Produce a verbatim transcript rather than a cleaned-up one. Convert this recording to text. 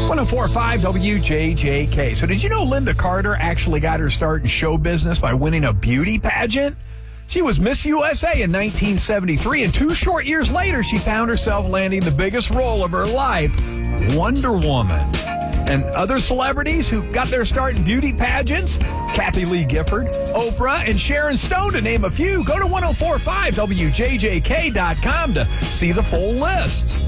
one oh four point five W J J K. So did you know Linda Carter actually got her start in show business by winning a beauty pageant? She was Miss U S A in nineteen seventy-three, and two short years later, she found herself landing the biggest role of her life, Wonder Woman. And other celebrities who got their start in beauty pageants, Kathy Lee Gifford, Oprah, and Sharon Stone, to name a few. Go to ten forty-five W J J K dot com to see the full list.